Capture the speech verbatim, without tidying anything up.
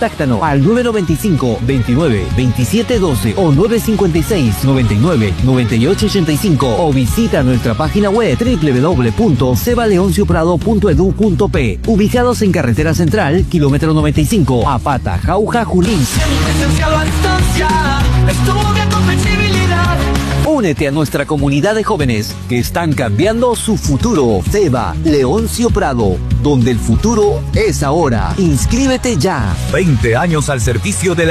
Contáctanos al nueve nueve cinco, veintinueve, veintisiete doce o nueve cinco seis, noventa y nueve, noventa y ocho ochenta y cinco o visita nuestra página web doble u doble u doble u punto ceba leoncio prado punto edu punto pe, ubicados en Carretera Central, kilómetro noventa y cinco, Apata, Jauja, Junín. Únete a nuestra comunidad de jóvenes que están cambiando su futuro. Ceba Leoncio Prado, donde el futuro es ahora. Inscríbete ya. veinte años al servicio de la